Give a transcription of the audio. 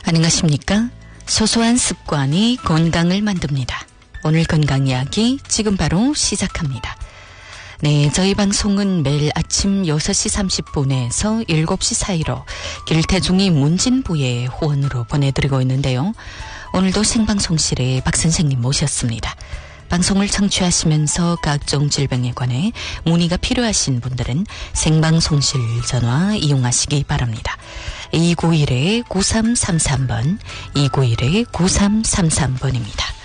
안녕하십니까? 소소한 습관이 건강을 만듭니다. 오늘 건강 이야기 지금 바로 시작합니다. 네, 저희 방송은 매일 아침 6시 30분에서 7시 사이로 길태중이 문진부의 후원으로 보내드리고 있는데요. 오늘도 생방송실에 박 선생님 모셨습니다. 방송을 청취하시면서 각종 질병에 관해 문의가 필요하신 분들은 생방송실 전화 이용하시기 바랍니다. 291-9333번, 291-9333번입니다.